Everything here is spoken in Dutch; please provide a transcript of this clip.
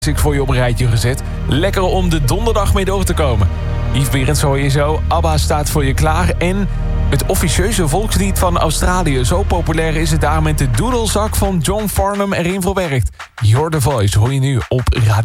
classics voor je op een rijtje gezet. Lekker om de donderdag mee door te komen. Yves Berends hoor je zo. ABBA staat voor je klaar. En het officieuze volkslied van Australië. Zo populair is het daar met de doedelzak van John Farnham erin verwerkt. You're the Voice hoor je nu op Radio.